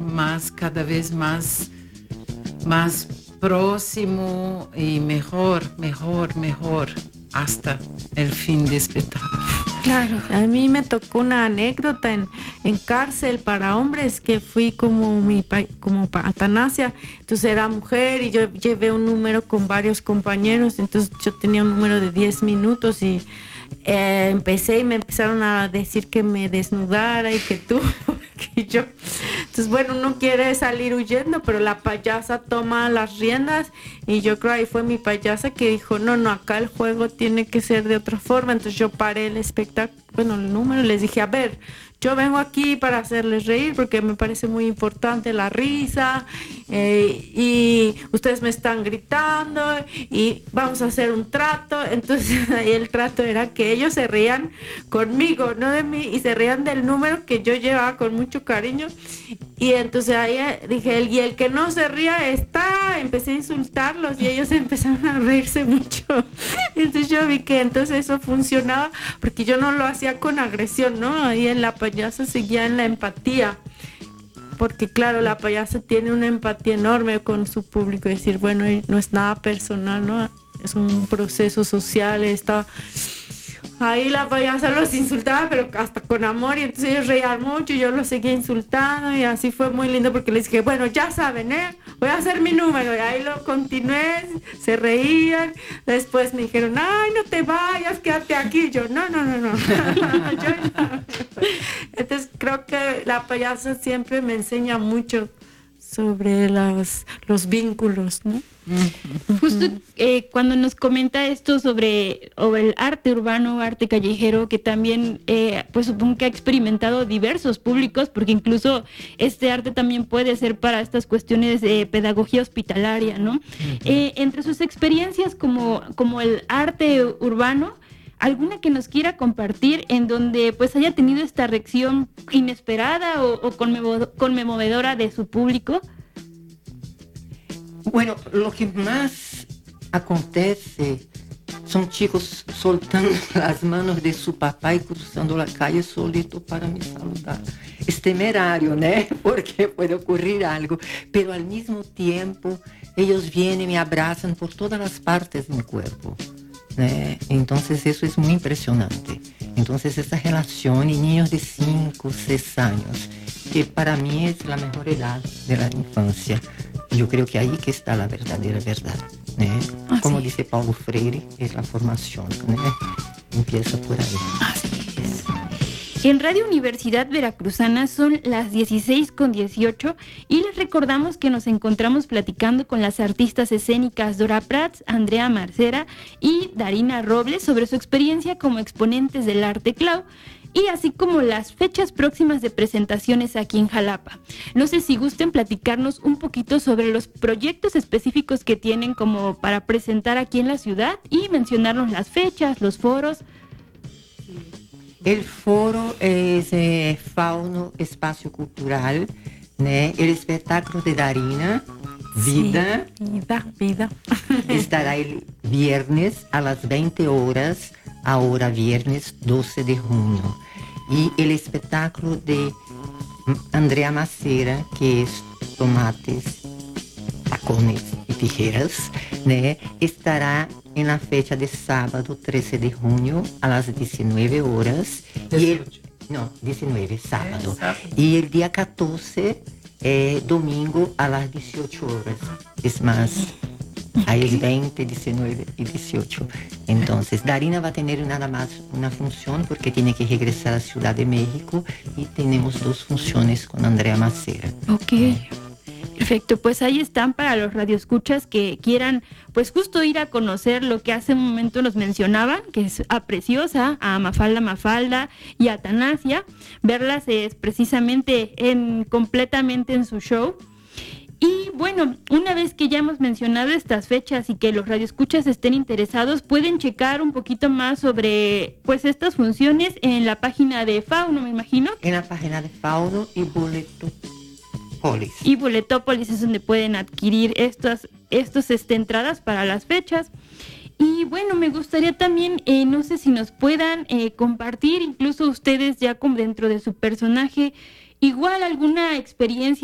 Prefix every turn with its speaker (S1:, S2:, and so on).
S1: más, cada vez más próximo y mejor, hasta el fin del espectáculo.
S2: Claro, a mí me tocó una anécdota en cárcel para hombres, que fui como Atanasia, entonces era mujer y yo llevé un número con varios compañeros, entonces yo tenía un número de 10 minutos y empecé y me empezaron a decir que me desnudara y que tú, que yo. Entonces, bueno, uno quiere salir huyendo, pero la payasa toma las riendas y yo creo ahí fue mi payasa que dijo, no, acá el juego tiene que ser de otra forma. Entonces yo paré el espectáculo, el número, y les dije, a ver, yo vengo aquí para hacerles reír porque me parece muy importante la risa y ustedes me están gritando y vamos a hacer un trato. Entonces ahí el trato era que ellos se reían conmigo, no de mí, y se reían del número que yo llevaba con mucho cariño. Y entonces ahí dije, y el que no se ría empecé a insultarlos y ellos empezaron a reírse mucho. Entonces yo vi que entonces eso funcionaba porque yo no lo hacía con agresión, ¿no? Ahí en la payasa seguía en la empatía. Porque claro, la payasa tiene una empatía enorme con su público, es decir, bueno, no es nada personal, ¿no? Es un proceso social, ahí la payasa los insultaba, pero hasta con amor, y entonces ellos reían mucho y yo los seguía insultando y así fue muy lindo porque les dije, bueno, ya saben, voy a hacer mi número, y ahí lo continué, se reían, después me dijeron, ay, no te vayas, quédate aquí, yo, no. Yo no. Entonces creo que la payasa siempre me enseña mucho sobre los vínculos, ¿no?
S3: Justo cuando nos comenta esto sobre el arte urbano, arte callejero, que también pues supongo que ha experimentado diversos públicos, porque incluso este arte también puede ser para estas cuestiones de pedagogía hospitalaria, ¿no? Entre sus experiencias como el arte urbano, ¿alguna que nos quiera compartir en donde pues haya tenido esta reacción inesperada o conmovedora de su público?
S4: Bueno, lo que más acontece son chicos soltando las manos de su papá y cruzando la calle solito para me saludar. Es temerario, ¿no? Porque puede ocurrir algo, pero al mismo tiempo ellos vienen y me abrazan por todas las partes de mi cuerpo. Entonces eso es muy impresionante. Entonces esa relación y niños de 5, 6 años, que para mí es la mejor edad de la infancia, yo creo que ahí que está la verdadera verdad, como dice Paulo Freire, es la formación, empieza por ahí.
S3: Así es. En Radio Universidad Veracruzana son las 16:18 y les recordamos que nos encontramos platicando con las artistas escénicas Dora Prats, Andrea Marcera y Darina Robles sobre su experiencia como exponentes del arte clau, y así como las fechas próximas de presentaciones aquí en Jalapa. No sé si gusten platicarnos un poquito sobre los proyectos específicos que tienen como para presentar aquí en la ciudad y mencionarnos las fechas, los foros.
S4: El foro es Fauno Espacio Cultural, el espectáculo de Darina, Vida.
S2: Vida.
S4: Estará el viernes a las 20 horas, ahora viernes 12 de junio. Y el espectáculo de Andrea Macera, que es Tomates, Tacones y Tijeras, estará en la fecha de sábado 13 de junio a las 19 horas. 19, sábado. Y el día 14, domingo a las 18 horas. Es más, ahí es 20, 19 y 18. Entonces, Darina va a tener nada más una función porque tiene que regresar a Ciudad de México y tenemos 2 funciones con Andrea Macera.
S3: Ok. Perfecto, pues ahí están para los radioescuchas que quieran pues justo ir a conocer lo que hace un momento nos mencionaban, que es a Preciosa, a Mafalda y a Atanasia, verlas es precisamente completamente en su show. Y bueno, una vez que ya hemos mencionado estas fechas y que los radioescuchas estén interesados, pueden checar un poquito más sobre pues estas funciones en la página de Fauno, me imagino.
S4: En la página de Fauno y Boletópolis.
S3: Y Boletópolis es donde pueden adquirir estas entradas para las fechas. Y bueno, me gustaría también, no sé si nos puedan compartir, incluso ustedes ya como dentro de su personaje, igual alguna experiencia